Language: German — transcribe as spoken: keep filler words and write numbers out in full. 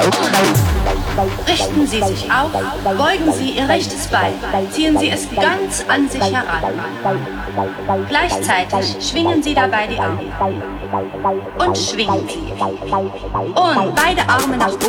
Richten Sie sich auf, beugen Sie Ihr rechtes Bein, ziehen Sie es ganz an sich heran. Gleichzeitig schwingen Sie dabei die Arme. Und schwingen Sie. Und beide Arme nach oben.